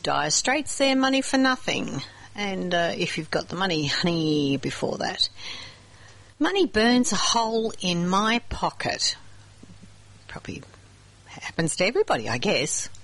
dire straits, they're money for nothing. And if you've got the money, honey, before that. Money burns a hole in my pocket. Probably happens to everybody, I guess.